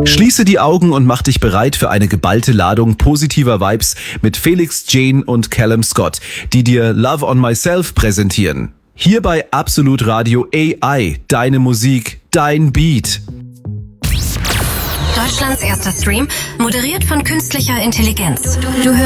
Schließe die Augen und mach dich bereit für eine geballte Ladung positiver Vibes mit Felix Jane und Callum Scott, die dir Love on Myself präsentieren. Hier bei Absolut Radio AI, deine Musik, dein Beat. Deutschlands erster Stream, moderiert von künstlicher Intelligenz. Du hörst